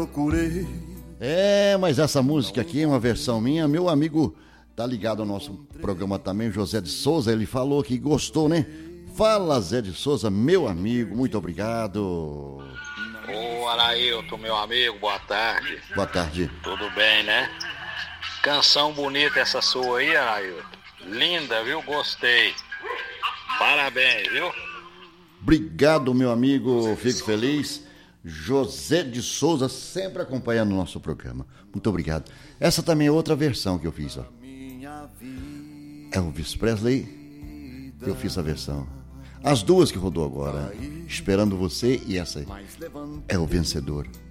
Mas essa música aqui é uma versão minha. Meu amigo tá ligado ao nosso programa também, José de Souza. Ele falou que gostou, né? Fala, Zé de Souza, meu amigo, muito obrigado. Ô, Arailton, meu amigo, boa tarde. Boa tarde. Tudo bem, né? Canção bonita essa sua aí, Arailton. Linda, viu? Gostei. Parabéns, viu? Obrigado, meu amigo, fico feliz. José de Souza, sempre acompanhando o nosso programa. Muito obrigado. Essa também é outra versão que eu fiz, ó. Elvis Presley, eu fiz a versão. As duas que rodou agora, Esperando Você, e essa é o Vencedor.